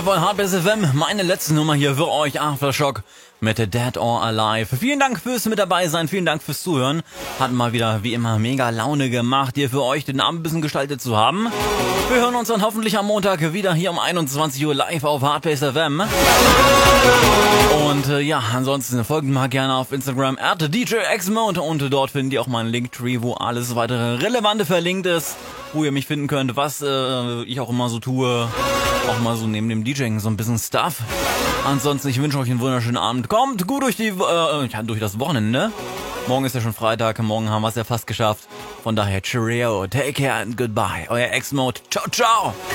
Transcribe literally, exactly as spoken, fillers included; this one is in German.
Jawohl, Hardbass F M, meine letzte Nummer hier für euch, Aftershock mit Dead or Alive. Vielen Dank fürs mit dabei sein, vielen Dank fürs Zuhören. Hat mal wieder, wie immer, mega Laune gemacht, hier für euch den Abend ein bisschen gestaltet zu haben. Wir hören uns dann hoffentlich am Montag wieder hier um einundzwanzig Uhr live auf Hardbass F M. Und äh, ja, ansonsten folgt mal gerne auf Instagram at D J X Mode und dort findet ihr auch meinen Linktree, wo alles weitere Relevante verlinkt ist, wo ihr mich finden könnt, was äh, ich auch immer so tue. Auch mal so neben dem DJing so ein bisschen Stuff. Ansonsten, ich wünsche euch einen wunderschönen Abend. Kommt gut durch die äh, ja, durch das Wochenende. Morgen ist ja schon Freitag, morgen haben wir es ja fast geschafft. Von daher, cheerio, take care and goodbye. Euer X-Mode. Ciao, ciao.